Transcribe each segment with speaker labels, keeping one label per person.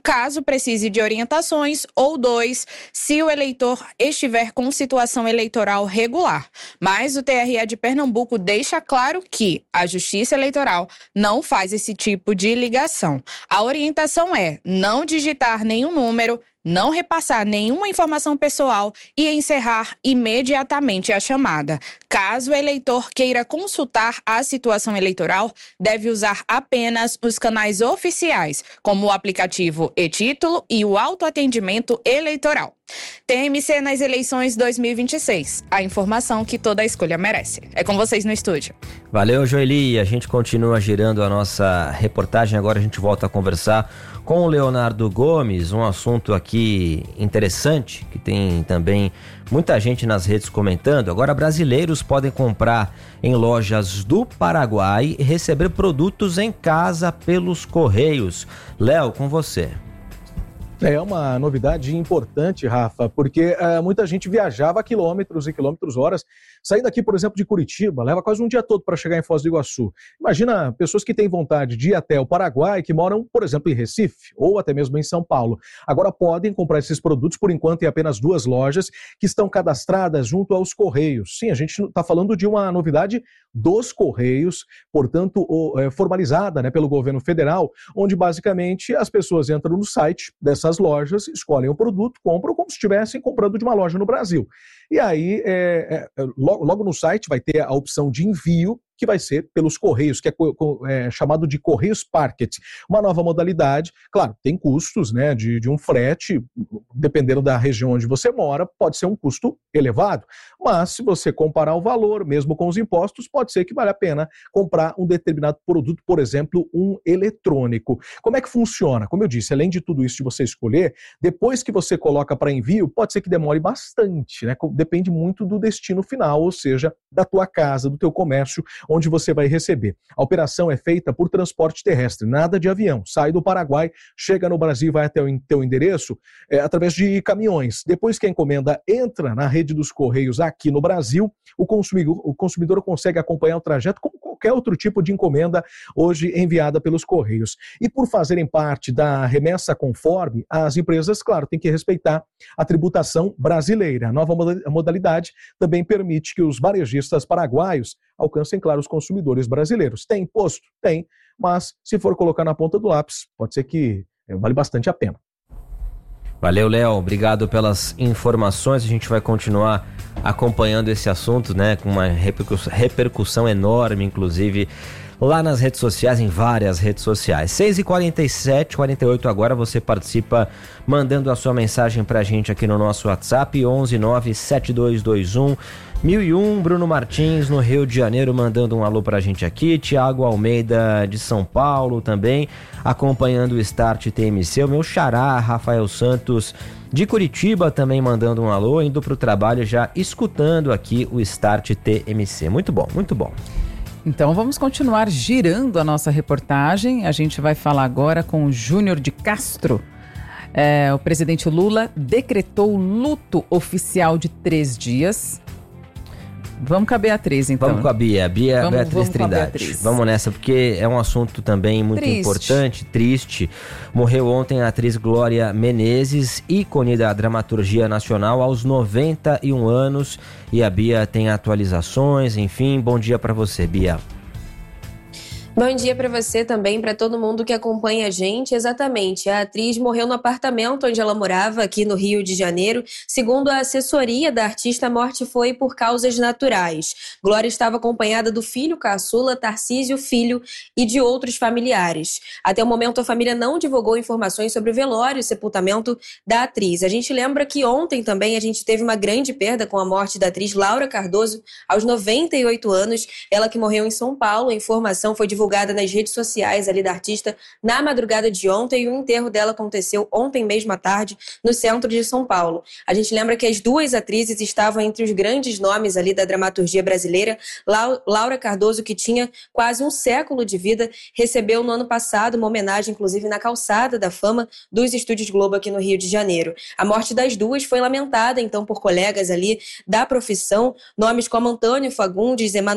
Speaker 1: caso precise de orientações, ou 2, se o eleitor estiver com situação eleitoral regular. Mas o TRE de Pernambuco deixa claro que a Justiça Eleitoral não faz esse tipo de ligação. A orientação é não digitar nenhum número, não repassar nenhuma informação pessoal e encerrar imediatamente a chamada. Caso o eleitor queira consultar a situação eleitoral, deve usar apenas os canais oficiais, como o aplicativo e-Título e o autoatendimento eleitoral. TMC nas eleições 2026. A informação que toda escolha merece. É com vocês no estúdio.
Speaker 2: Valeu, Joeli. A gente continua girando a nossa reportagem. Agora a gente volta a conversar com o Leonardo Gomes, um assunto aqui interessante, que tem também muita gente nas redes comentando. Agora, brasileiros podem comprar em lojas do Paraguai e receber produtos em casa pelos Correios. Léo, com você.
Speaker 3: É uma novidade importante, Rafa, porque muita gente viajava quilômetros e quilômetros horas, saindo aqui, por exemplo, de Curitiba, leva quase um dia todo para chegar em Foz do Iguaçu. Imagina pessoas que têm vontade de ir até o Paraguai, que moram, por exemplo, em Recife ou até mesmo em São Paulo. Agora podem comprar esses produtos, por enquanto, em apenas 2 lojas que estão cadastradas junto aos Correios. Sim, a gente está falando de uma novidade dos Correios, portanto, formalizada, né, pelo governo federal, onde basicamente as pessoas entram no site dessas lojas, escolhem o produto, compram como se estivessem comprando de uma loja no Brasil. E aí, logo no site vai ter a opção de envio, que vai ser pelos Correios, que é chamado de Correios Parket. Uma nova modalidade, claro, tem custos, né, de um frete, dependendo da região onde você mora, pode ser um custo elevado, mas se você comparar o valor, mesmo com os impostos, pode ser que vale a pena comprar um determinado produto, por exemplo, um eletrônico. Como é que funciona? Como eu disse, além de tudo isso de você escolher, depois que você coloca para envio, pode ser que demore bastante, né? Depende muito do destino final, ou seja, da tua casa, do teu comércio, onde você vai receber. A operação é feita por transporte terrestre, nada de avião. Sai do Paraguai, chega no Brasil, vai até o teu endereço através de caminhões. Depois que a encomenda entra na rede dos Correios aqui no Brasil, o consumidor consegue acompanhar o trajeto como qualquer outro tipo de encomenda hoje enviada pelos Correios. E por fazerem parte da remessa conforme, as empresas, claro, têm que respeitar a tributação brasileira. A nova modalidade também permite que os varejistas paraguaios alcancem, claro, os consumidores brasileiros. Tem imposto? Tem, mas se for colocar na ponta do lápis, pode ser que vale bastante a pena.
Speaker 2: Valeu, Léo. Obrigado pelas informações. A gente vai continuar acompanhando esse assunto, né, com uma repercussão enorme, inclusive, lá nas redes sociais, em várias redes sociais. 6h47, 48 agora, você participa mandando a sua mensagem pra gente aqui no nosso WhatsApp, 11972211001. Bruno Martins, no Rio de Janeiro, mandando um alô pra gente aqui. Tiago Almeida, de São Paulo, também acompanhando o Start TMC. O meu xará, Rafael Santos, de Curitiba, também mandando um alô, indo pro trabalho, já escutando aqui o Start TMC. Muito bom, muito bom.
Speaker 4: Então vamos continuar girando a nossa reportagem. A gente vai falar agora com o Júnior de Castro. O presidente Lula decretou luto oficial de 3 dias. Vamos com a Beatriz, então.
Speaker 2: Vamos com a Beatriz
Speaker 4: vamos
Speaker 2: Trindade. Vamos nessa, porque é um assunto também muito importante, triste. Morreu ontem a atriz Glória Menezes, ícone da dramaturgia nacional, aos 91 anos. E a Bia tem atualizações, enfim. Bom dia para você, Bia.
Speaker 5: Bom dia para você também, para todo mundo que acompanha a gente. Exatamente, a atriz morreu no apartamento onde ela morava, aqui no Rio de Janeiro. Segundo a assessoria da artista, a morte foi por causas naturais. Glória estava acompanhada do filho caçula, Tarcísio Filho, e de outros familiares. Até o momento, a família não divulgou informações sobre o velório e sepultamento da atriz. A gente lembra que ontem também a gente teve uma grande perda com a morte da atriz Laura Cardoso, aos 98 anos. Ela que morreu em São Paulo. A informação foi divulgada nas redes sociais ali da artista na madrugada de ontem, e o enterro dela aconteceu ontem mesmo à tarde no centro de São Paulo. A gente lembra que as duas atrizes estavam entre os grandes nomes ali da dramaturgia brasileira. Laura Cardoso, que tinha quase um século de vida, recebeu no ano passado uma homenagem, inclusive na Calçada da Fama dos Estúdios Globo aqui no Rio de Janeiro. A morte das duas foi lamentada então por colegas ali da profissão, nomes como Antônio Fagundes,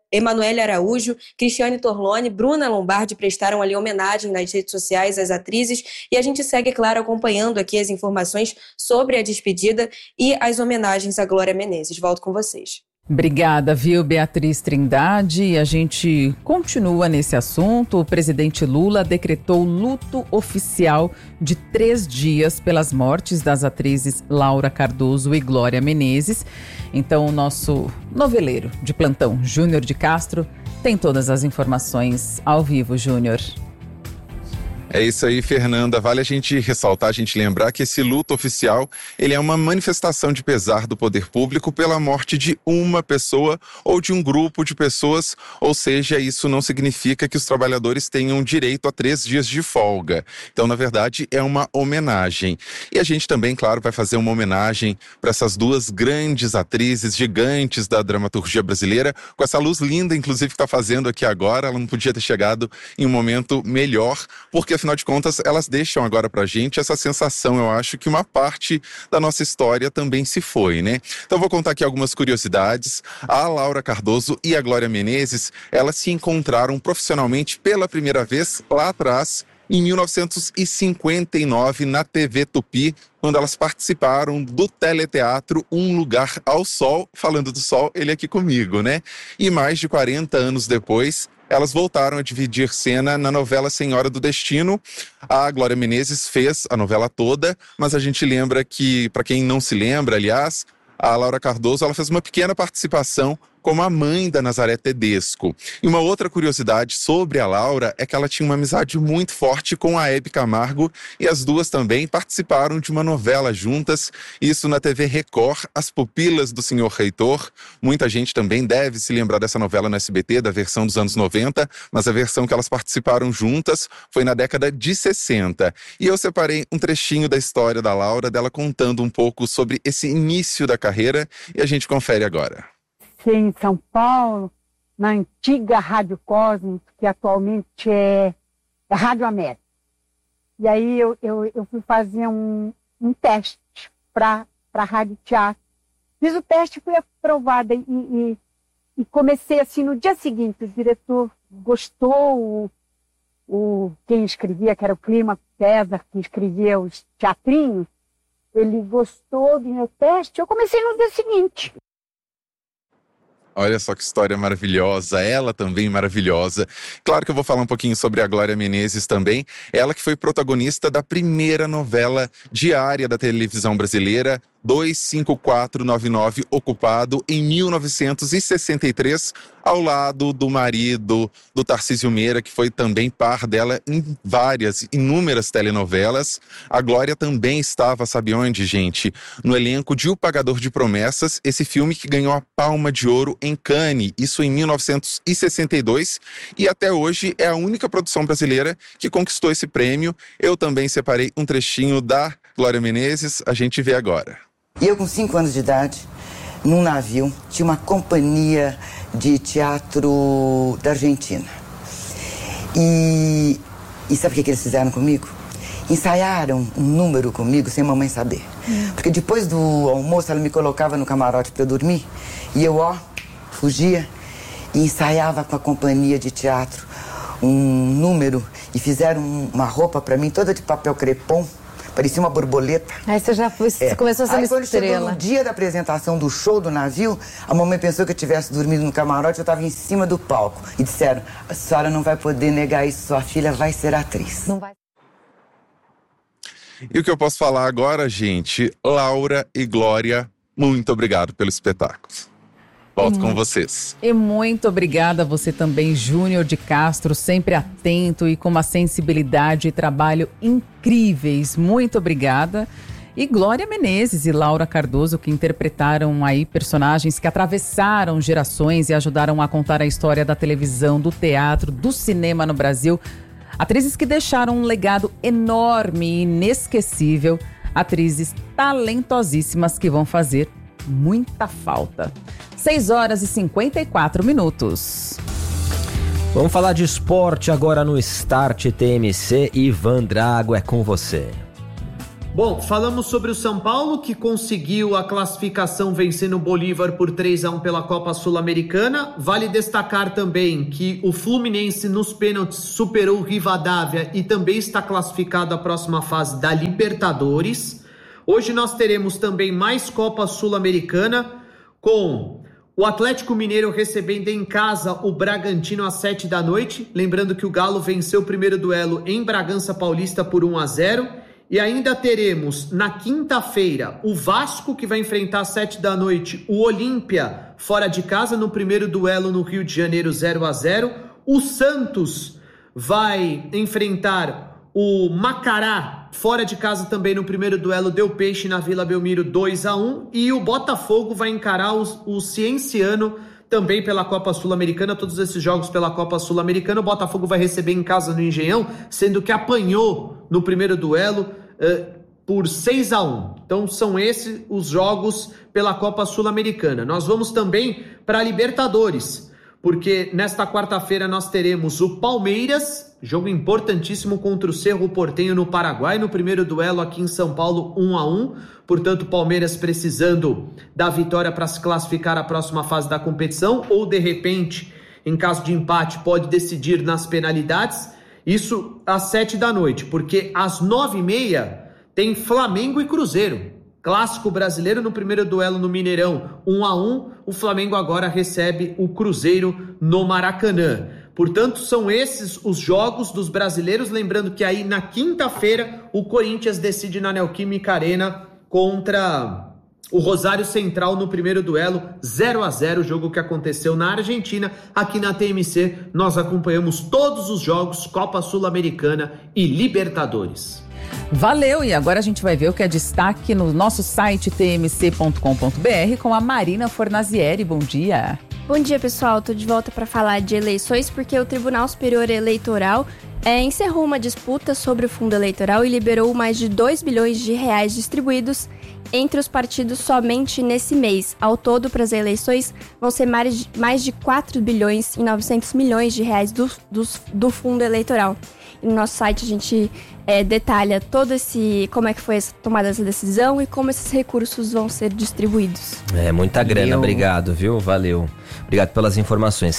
Speaker 5: Emanuele Araújo, Cristiane Torlone, Bruna Lombardi prestaram ali homenagem nas redes sociais às atrizes e a gente segue, claro, acompanhando aqui as informações sobre a despedida e as homenagens à Glória Menezes. Volto com vocês.
Speaker 4: Obrigada, viu, Beatriz Trindade? A gente continua nesse assunto. O presidente Lula decretou luto oficial de 3 dias pelas mortes das atrizes Laura Cardoso e Glória Menezes. Então, o nosso noveleiro de plantão, Júnior de Castro, tem todas as informações ao vivo. Júnior.
Speaker 6: É isso aí, Fernanda. Vale a gente ressaltar, a gente lembrar que esse luto oficial, ele é uma manifestação de pesar do poder público pela morte de uma pessoa ou de um grupo de pessoas, ou seja, isso não significa que os trabalhadores tenham direito a 3 dias de folga. Então, na verdade, é uma homenagem. E a gente também, claro, vai fazer uma homenagem para essas 2 grandes atrizes, gigantes da dramaturgia brasileira, com essa luz linda, inclusive, que está fazendo aqui agora. Ela não podia ter chegado em um momento melhor, porque afinal de contas, elas deixam agora pra gente essa sensação, eu acho, que uma parte da nossa história também se foi, né? Então vou contar aqui algumas curiosidades. A Laura Cardoso e a Glória Menezes, elas se encontraram profissionalmente pela primeira vez lá atrás, em 1959, na TV Tupi, quando elas participaram do teleteatro Um Lugar ao Sol. Falando do sol, ele aqui comigo, né? E mais de 40 anos depois, elas voltaram a dividir cena na novela Senhora do Destino. A Glória Menezes fez a novela toda, mas a gente lembra que, para quem não se lembra, aliás, a Laura Cardoso, ela fez uma pequena participação como a mãe da Nazaré Tedesco. E uma outra curiosidade sobre a Laura é que ela tinha uma amizade muito forte com a Hebe Camargo, e as duas também participaram de uma novela juntas, isso na TV Record, As Pupilas do Senhor Reitor. Muita gente também deve se lembrar dessa novela no SBT, da versão dos anos 90, mas a versão que elas participaram juntas foi na década de 60. E eu separei um trechinho da história da Laura, dela contando um pouco sobre esse início da carreira, e a gente confere agora.
Speaker 7: Em São Paulo, na antiga Rádio Cosmos, que atualmente é Rádio América. E aí eu fui fazer um teste para a Rádio Teatro. Fiz o teste, fui aprovada e comecei assim no dia seguinte. O diretor gostou, quem escrevia, que era o Clima César, que escrevia os teatrinhos, ele gostou do meu teste, eu comecei no dia seguinte.
Speaker 6: Olha só que história maravilhosa, ela também maravilhosa. Claro que eu vou falar um pouquinho sobre a Glória Menezes também. Ela que foi protagonista da primeira novela diária da televisão brasileira, 25499 Ocupado, em 1963, ao lado do marido do Tarcísio Meira, que foi também par dela em inúmeras telenovelas. A Glória também estava, sabe onde, gente? No elenco de O Pagador de Promessas, esse filme que ganhou a Palma de Ouro em Cannes, isso em 1962, e até hoje é a única produção brasileira que conquistou esse prêmio. Eu também separei um trechinho da Glória Menezes, a gente vê agora.
Speaker 8: E eu, com 5 anos de idade, num navio, tinha uma companhia de teatro da Argentina. E sabe o que eles fizeram comigo? Ensaiaram um número comigo sem mamãe saber. Porque depois do almoço ela me colocava no camarote para eu dormir. E eu, fugia e ensaiava com a companhia de teatro um número. E fizeram uma roupa para mim toda de papel crepom. Parecia uma borboleta.
Speaker 9: Aí você já foi, você começou a ser uma estrela. Aí quando chegou
Speaker 8: no dia da apresentação do show do navio, a mamãe pensou que eu tivesse dormido no camarote, eu estava em cima do palco. E disseram, a senhora não vai poder negar isso, sua filha vai ser atriz.
Speaker 9: Não vai.
Speaker 6: E o que eu posso falar agora, gente? Laura e Glória, muito obrigado pelo espetáculo. Volto com vocês.
Speaker 4: E muito obrigada a você também, Júnior de Castro, sempre atento e com uma sensibilidade e trabalho incríveis. Muito obrigada. E Glória Menezes e Laura Cardoso, que interpretaram aí personagens que atravessaram gerações e ajudaram a contar a história da televisão, do teatro, do cinema no Brasil. Atrizes que deixaram um legado enorme e inesquecível. Atrizes talentosíssimas que vão fazer muita falta. 6h54.
Speaker 2: Vamos falar de esporte agora no Start TMC. Ivan Drago, é com você.
Speaker 10: Bom, falamos sobre o São Paulo, que conseguiu a classificação vencendo o Bolívar por 3-1 pela Copa Sul-Americana. Vale destacar também que o Fluminense nos pênaltis superou o Rivadavia e também está classificado à próxima fase da Libertadores. Hoje nós teremos também mais Copa Sul-Americana, com o Atlético Mineiro recebendo em casa o Bragantino às 7 da noite. Lembrando que o Galo venceu o primeiro duelo em Bragança Paulista por 1-0. E ainda teremos na quinta-feira o Vasco, que vai enfrentar às 7 da noite o Olímpia fora de casa no primeiro duelo no Rio de Janeiro 0-0. O Santos vai enfrentar o Macará fora de casa também no primeiro duelo, deu peixe na Vila Belmiro 2-1. E o Botafogo vai encarar o Cienciano também pela Copa Sul-Americana, todos esses jogos pela Copa Sul-Americana. O Botafogo vai receber em casa no Engenhão, sendo que apanhou no primeiro duelo por 6-1. Então são esses os jogos pela Copa Sul-Americana. Nós vamos também para a Libertadores, porque nesta quarta-feira nós teremos o Palmeiras, jogo importantíssimo contra o Cerro Porteño no Paraguai, no primeiro duelo aqui em São Paulo 1-1. Portanto, o Palmeiras precisando da vitória para se classificar à próxima fase da competição, ou de repente, em caso de empate, pode decidir nas penalidades. Isso às 7 da noite, porque às 9h30 tem Flamengo e Cruzeiro. Clássico brasileiro no primeiro duelo no Mineirão, 1-1. O Flamengo agora recebe o Cruzeiro no Maracanã. Portanto, são esses os jogos dos brasileiros. Lembrando que aí na quinta-feira o Corinthians decide na Neoquímica Arena contra o Rosário Central no primeiro duelo, 0-0, jogo que aconteceu na Argentina. Aqui na TMC nós acompanhamos todos os jogos, Copa Sul-Americana e Libertadores.
Speaker 4: Valeu, e agora a gente vai ver o que é destaque no nosso site tmc.com.br com a Marina Fornazieri. Bom dia.
Speaker 11: Bom dia, pessoal. Estou de volta para falar de eleições porque o Tribunal Superior Eleitoral encerrou uma disputa sobre o fundo eleitoral e liberou mais de 2 bilhões de reais distribuídos entre os partidos somente nesse mês. Ao todo, para as eleições, vão ser mais de 4 bilhões e 900 milhões de reais do fundo eleitoral. E no nosso site a gente detalha como é que foi essa tomada dessa decisão e como esses recursos vão ser distribuídos.
Speaker 2: Muita grana, obrigado, viu? Valeu. Obrigado pelas informações.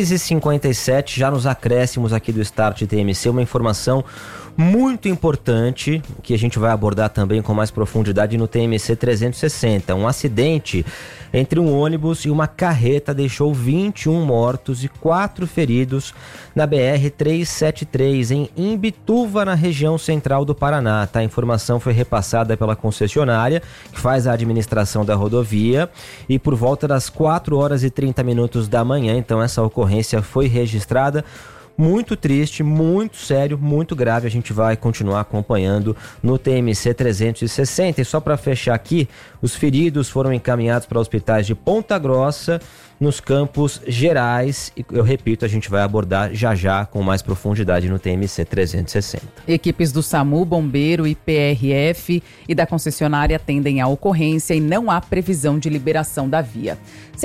Speaker 2: 6h57, já nos acréscimos aqui do Start TMC, uma informação muito importante que a gente vai abordar também com mais profundidade no TMC 360. Um acidente entre um ônibus e uma carreta deixou 21 mortos e 4 feridos na BR-373 em Imbituva, na região central do Paraná. A informação foi repassada pela concessionária que faz a administração da rodovia e por volta das 4h30 da manhã, então essa ocorrência foi registrada. Muito triste, muito sério, muito grave. A gente vai continuar acompanhando no TMC 360. E só para fechar aqui, os feridos foram encaminhados para hospitais de Ponta Grossa, nos Campos Gerais. E eu repito, a gente vai abordar já com mais profundidade no TMC 360.
Speaker 4: Equipes do SAMU, Bombeiro e PRF e da concessionária atendem à ocorrência e não há previsão de liberação da via.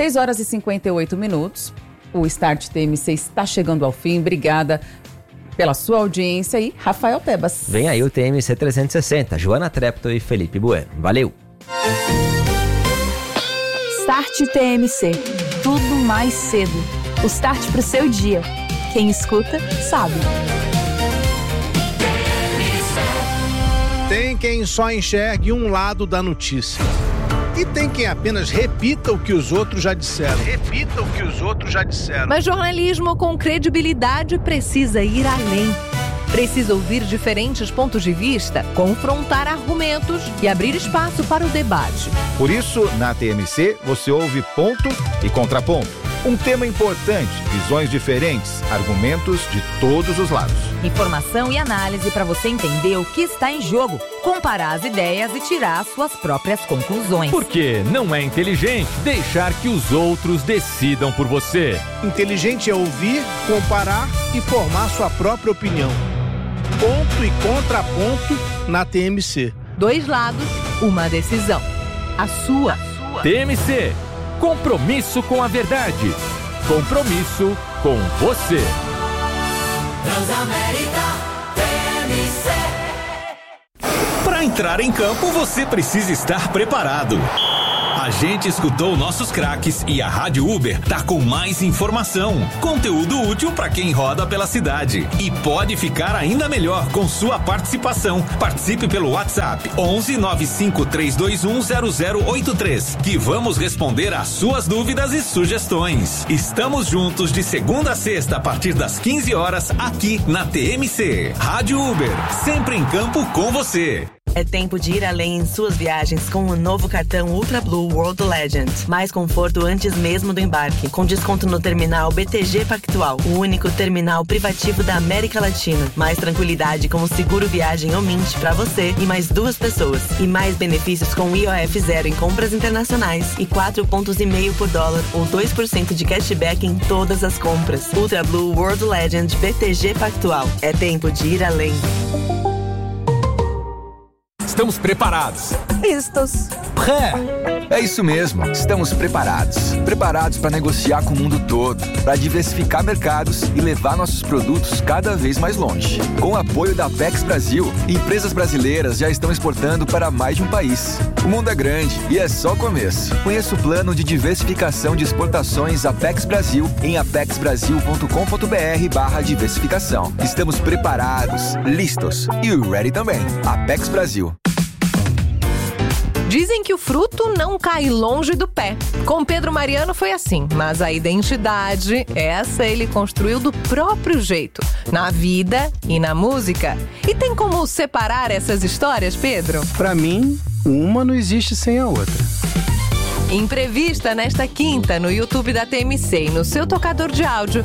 Speaker 4: 6h58. O Start TMC está chegando ao fim. Obrigada pela sua audiência e Rafael Tebas.
Speaker 2: Vem aí o TMC 360, Joana Trepto e Felipe Bueno. Valeu!
Speaker 12: Start TMC, tudo mais cedo. O start para o seu dia. Quem escuta, sabe.
Speaker 13: Tem quem só enxergue um lado da notícia. E tem quem apenas repita o que os outros já disseram.
Speaker 14: Mas jornalismo com credibilidade precisa ir além. Precisa ouvir diferentes pontos de vista, confrontar argumentos e abrir espaço para o debate.
Speaker 15: Por isso, na TMC, você ouve ponto e contraponto. Um tema importante, visões diferentes, argumentos de todos os lados.
Speaker 16: Informação e análise para você entender o que está em jogo, comparar as ideias e tirar suas próprias conclusões.
Speaker 17: Porque não é inteligente deixar que os outros decidam por você.
Speaker 13: Inteligente é ouvir, comparar e formar sua própria opinião. Ponto e contraponto na TMC.
Speaker 14: 2 lados, uma decisão. A sua.
Speaker 17: TMC. Compromisso com a verdade. Compromisso com você.
Speaker 18: Transamérica TMC.
Speaker 19: Pra
Speaker 18: Para entrar em campo, você precisa estar preparado. A gente escutou nossos craques e a Rádio Uber tá com mais informação, conteúdo útil para quem roda pela cidade. E pode ficar ainda melhor com sua participação. Participe pelo WhatsApp 11 95 321 0083, que vamos responder às suas dúvidas e sugestões. Estamos juntos de segunda a sexta a partir das 15 horas aqui na TMC. Rádio Uber, sempre em campo com você.
Speaker 19: É tempo de ir além em suas viagens com o novo cartão Ultra Blue World Legend. Mais conforto antes mesmo do embarque, com desconto no terminal BTG Pactual, o único terminal privativo da América Latina. Mais tranquilidade com o seguro viagem Omint para você e mais 2 pessoas. E mais benefícios com IOF zero em compras internacionais e 4,5 pontos por dólar ou 2% de cashback em todas as compras. Ultra Blue World Legend BTG Pactual. É tempo de ir além.
Speaker 17: Estamos preparados.
Speaker 20: Listos. É isso mesmo, estamos preparados. Preparados para negociar com o mundo todo, para diversificar mercados e levar nossos produtos cada vez mais longe. Com o apoio da Apex Brasil, empresas brasileiras já estão exportando para mais de um país. O mundo é grande e é só o começo. Conheça o plano de diversificação de exportações Apex Brasil em apexbrasil.com.br/diversificação. Estamos preparados, listos e ready também. Apex Brasil.
Speaker 14: Dizem que o fruto não cai longe do pé. Com Pedro Mariano foi assim, mas a identidade, essa ele construiu do próprio jeito, na vida e na música. E tem como separar essas histórias, Pedro?
Speaker 21: Pra mim, uma não existe sem a outra.
Speaker 14: Entrevista nesta quinta no YouTube da TMC e no seu tocador de áudio